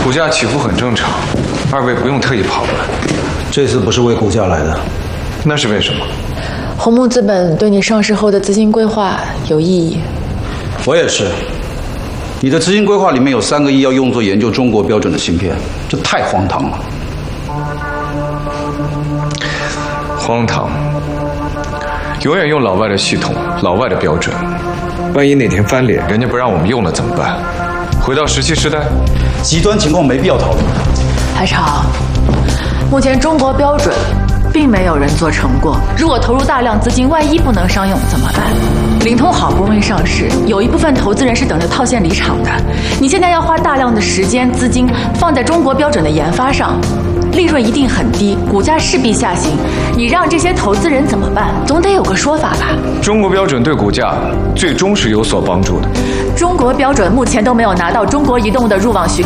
股价起伏很正常，二位不用特意跑来。 这次不是为股价来的， 那是为什么？ 红木资本对你上市后的资金规划有异议。 我也是。你的资金规划里面有3个亿要用作研究中国标准的芯片，这太荒唐了。 荒唐。永远用老外的系统、老外的标准，万一哪天翻脸，人家不让我们用了怎么办？回到17时代？ 极端情况没必要讨论。 海潮，目前中国标准并没有人做成过。如果投入大量资金，万一不能商用怎么办？灵通好不容易上市，有一部分投资人是等着套现离场的。你现在要花大量的时间资金放在中国标准的研发上，利润一定很低，股价势必下行。你让这些投资人怎么办？总得有个说法吧？ 中国标准对股价最终是有所帮助的。 中国标准目前都没有拿到中国移动的入网许可。